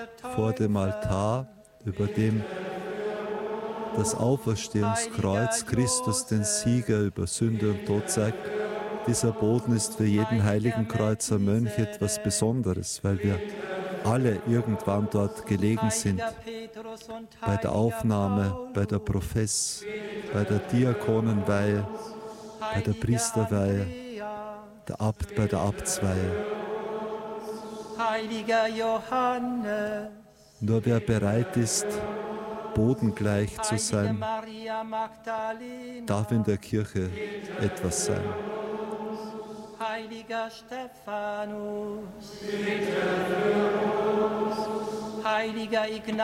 vor dem Altar, über dem das Auferstehungskreuz Christus den Sieger über Sünde und Tod zeigt. Dieser Boden ist für jeden Heiligenkreuzer Mönch etwas Besonderes, weil wir alle irgendwann dort gelegen sind. Bei der Aufnahme, bei der Profess, bei der Diakonenweihe, bei der Priesterweihe, der Abt bei der Abtsweihe. Heiliger Johannes, Nur wer bereit ist, bodengleich zu heilige sein, Maria Magdalena, darf in der Kirche etwas sein. Heiliger Stephanus, Heiliger Ignatius,